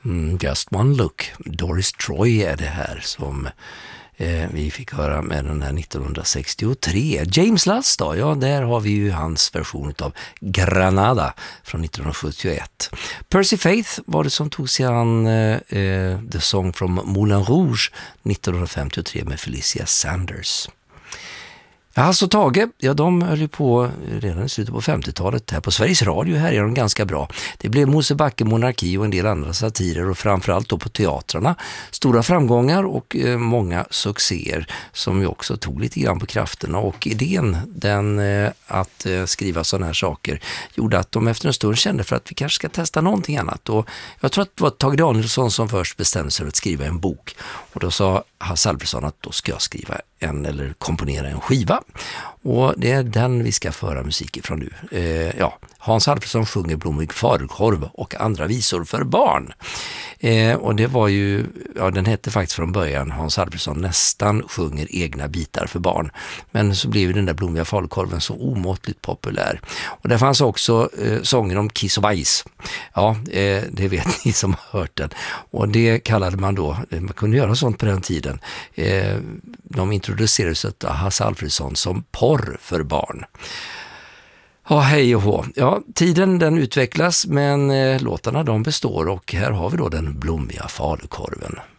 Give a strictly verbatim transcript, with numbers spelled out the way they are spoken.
Mm, Just One Look. Doris Troy är det här som eh, vi fick höra med den här nittonhundrasextiotre. James Last då, ja, där har vi ju hans version av Granada från nittonhundrasjuttioett. Percy Faith var det som tog sig an eh, The Song from Moulin Rouge nittonhundrafemtiotre med Felicia Sanders. Hasse och Tage, ja, de höll ju på redan i slutet på femtiotalet här på Sveriges Radio. Här är de ganska bra. Det blev Mosebacke, Monarki och en del andra satirer och framförallt då på teatrarna. Stora framgångar och eh, många succéer som ju också tog lite grann på krafterna, och idén den eh, att eh, skriva sådana här saker gjorde att de efter en stund kände för att vi kanske ska testa någonting annat, och jag tror att det var Tage Danielsson som först bestämde sig för att skriva en bok, och då sa Hasse Alfredson att då ska jag skriva en eller komponera en skiva. Och det är den vi ska föra musik ifrån nu. Eh, ja, Hans Alfredson sjunger Blommig falukorv och andra visor för barn. Eh, och det var ju, ja, den hette faktiskt från början Hans Alfredson nästan sjunger egna bitar för barn. Men så blev ju den där Blommiga falukorven så omåttligt populär. Och där fanns också eh, sången om kiss och bajs. Ja, eh, det vet ni som har hört den. Och det kallade man då, man kunde göra sånt på den tiden. Eh, de introducerades av Hasse Alfredson som porr för barn. Ja, hej och hå. Ja, tiden den utvecklas, men eh, låtarna de består, och här har vi då den Blommiga falukorven.